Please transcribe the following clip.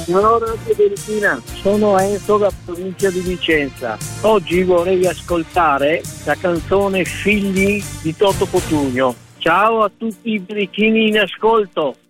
Ciao Radio Delfina, sono Enzo da provincia di Vicenza. Oggi vorrei ascoltare la canzone Figli di Toto Cotugno. Ciao a tutti i birichini in ascolto.